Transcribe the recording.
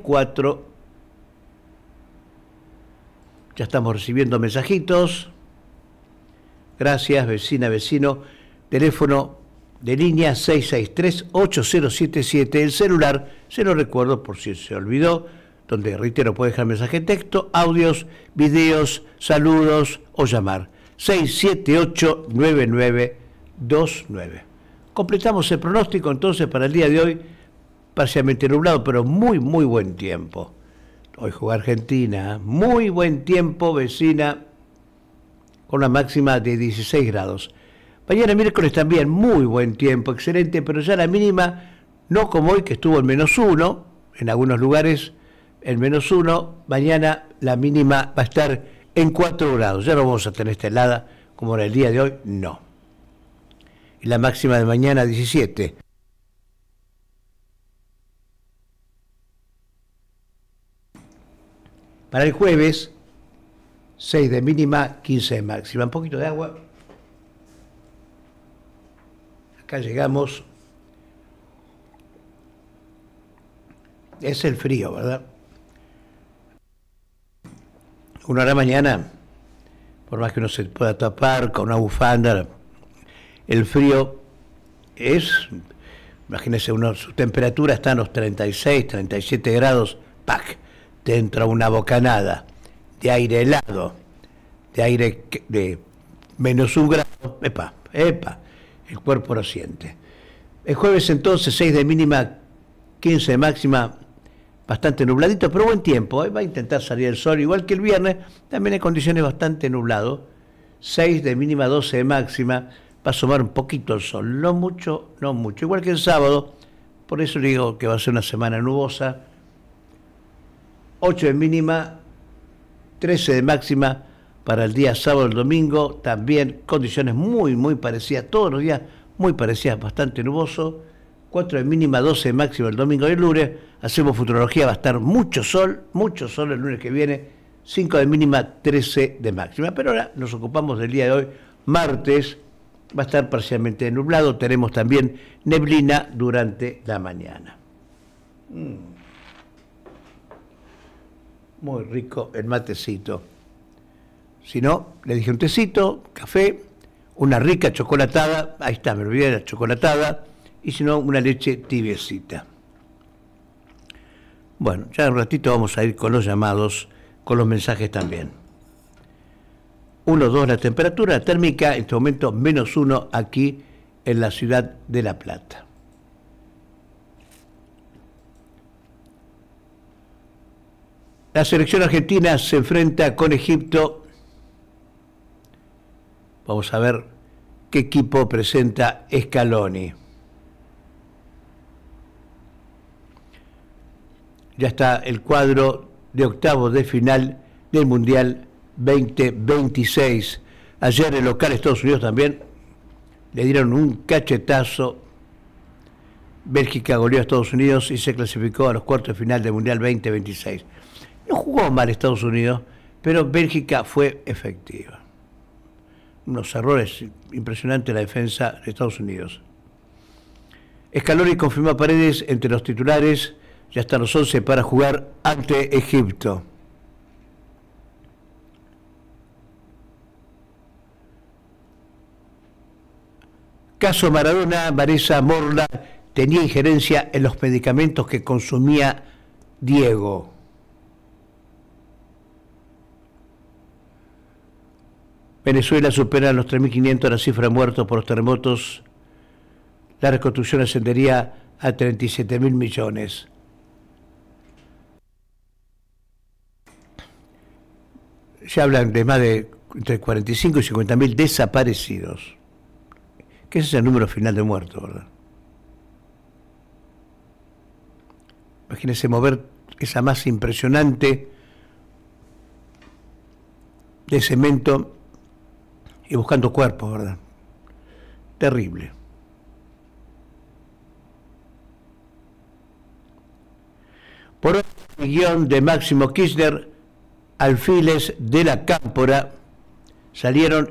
24. Ya estamos recibiendo mensajitos. Gracias, vecina, vecino. Teléfono de línea 663-8077. El celular, se lo recuerdo por si se olvidó, donde, reitero, puede dejar mensaje de texto, audios, videos, saludos o llamar. 678-9929. Completamos el pronóstico entonces para el día de hoy, parcialmente nublado, pero muy, muy buen tiempo. Hoy juega Argentina, muy buen tiempo, vecina, con una máxima de 16 grados. Mañana miércoles también muy buen tiempo, excelente, pero ya la mínima, no como hoy que estuvo en -1, en algunos lugares en -1, mañana la mínima va a estar en 4 grados. Ya no vamos a tener esta helada como en el día de hoy, no. Y la máxima de mañana 17. Para el jueves, 6 de mínima, 15 de máxima. Un poquito de agua. Acá llegamos. Es el frío, ¿verdad? Uno a la mañana, por más que uno se pueda tapar con una bufanda, el frío es, imagínese, su temperatura está en los 36, 37 grados, ¡pac! Te entra una bocanada de aire helado, de aire de -1 grado, ¡epa! El cuerpo lo siente. El jueves entonces, 6 de mínima, 15 de máxima, bastante nubladito, pero buen tiempo. Hoy va a intentar salir el sol, igual que el viernes, también hay condiciones bastante nublado. 6 de mínima, 12 de máxima, va a asomar un poquito el sol, no mucho, igual que el sábado, por eso le digo que va a ser una semana nubosa. 8 de mínima, 13 de máxima para el día sábado y el domingo, también condiciones muy, muy parecidas, todos los días muy parecidas, bastante nuboso. 4 de mínima, 12 de máxima el domingo y el lunes. Hacemos futurología, va a estar mucho sol el lunes que viene. 5 de mínima, 13 de máxima. Pero ahora nos ocupamos del día de hoy, martes, va a estar parcialmente nublado. Tenemos también neblina durante la mañana. Muy rico el matecito. Si no, le dije un tecito, café, una rica chocolatada. Ahí está, me olvidé de la chocolatada. Y si no, una leche tibiecita. Bueno, ya en un ratito vamos a ir con los llamados, con los mensajes también. 1, 2 la temperatura térmica, en este momento -1 aquí en la ciudad de La Plata. La selección argentina se enfrenta con Egipto. Vamos a ver qué equipo presenta Scaloni. Ya está el cuadro de octavos de final del Mundial 2026. Ayer el local Estados Unidos también le dieron un cachetazo. Bélgica goleó a Estados Unidos y se clasificó a los cuartos de final del Mundial 2026. No jugó mal Estados Unidos, pero Bélgica fue efectiva. Unos errores impresionantes en la defensa de Estados Unidos. Scaloni confirmó a Paredes entre los titulares. Ya están los 11 para jugar ante Egipto. Caso Maradona, Vanessa Morla tenía injerencia en los medicamentos que consumía Diego. Venezuela supera los 3.500 la cifra de muertos por los terremotos. La reconstrucción ascendería a 37.000 millones. Se hablan de más de entre 45 y 50.000 desaparecidos. Que ese es el número final de muertos, ¿verdad? Imagínense mover esa masa impresionante de cemento y buscando cuerpos, ¿verdad? Terrible. Por el guión de Máximo Kirchner, alfiles de la Cámpora salieron